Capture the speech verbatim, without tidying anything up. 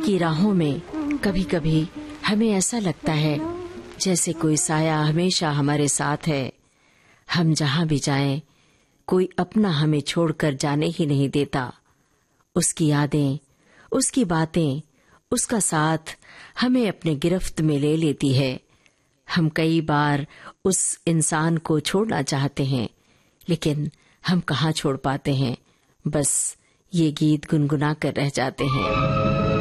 की राहों में कभी कभी हमें ऐसा लगता है जैसे कोई साया हमेशा हमारे साथ है। हम जहां भी जाएं, कोई अपना हमें छोड़कर जाने ही नहीं देता। उसकी यादें, उसकी बातें, उसका साथ हमें अपने गिरफ्त में ले लेती है। हम कई बार उस इंसान को छोड़ना चाहते हैं, लेकिन हम कहाँ छोड़ पाते हैं। बस ये गीत गुनगुना कर रह जाते हैं।